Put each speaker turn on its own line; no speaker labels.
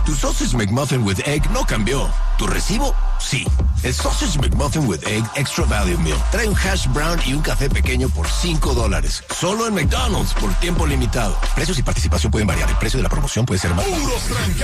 Tu Sausage McMuffin with Egg no cambió. ¿Tu recibo? Sí. El Sausage McMuffin with Egg Extra Value Meal trae un hash brown y un café pequeño por $5. Solo en McDonald's por tiempo limitado. Precios y participación pueden variar. El precio de la promoción puede ser más.